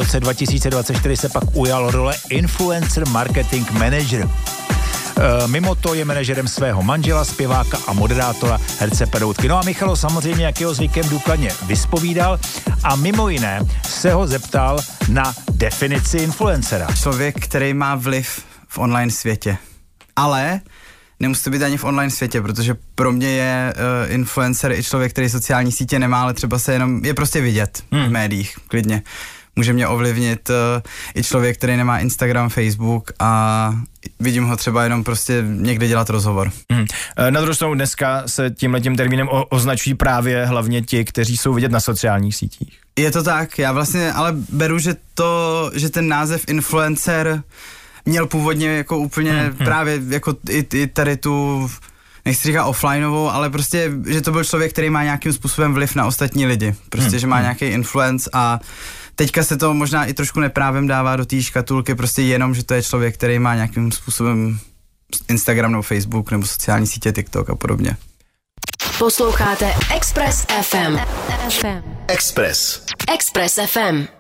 roce 2024 se pak ujal role Influencer Marketing Manager. Mimo to je manažerem svého manžela, zpěváka a moderátora herce Peroutky. No a Michalo samozřejmě, jak jeho zvykem, důkladně vyspovídal a mimo jiné se ho zeptal na definici influencera. Člověk, který má vliv v online světě. Ale nemusí to být ani v online světě, protože pro mě je influencer i člověk, který sociální sítě nemá, ale třeba je prostě vidět v médiích, klidně. Může mě ovlivnit i člověk, který nemá Instagram, Facebook a vidím ho třeba jenom prostě někde dělat rozhovor. Na druhou stranu dneska se tímhletím termínem označují právě hlavně ti, kteří jsou vidět na sociálních sítích. Je to tak, já vlastně ale beru, že ten název influencer měl původně jako úplně právě jako i tady tu, nechci říkat offlineovou, ale prostě, že to byl člověk, který má nějakým způsobem vliv na ostatní lidi. Prostě, že má nějaký influence a teďka se to možná i trošku neprávem dává do té škatulky, prostě jenom, že to je člověk, který má nějakým způsobem Instagram nebo Facebook nebo sociální sítě TikTok a podobně. Posloucháte Express FM. Express. Express FM.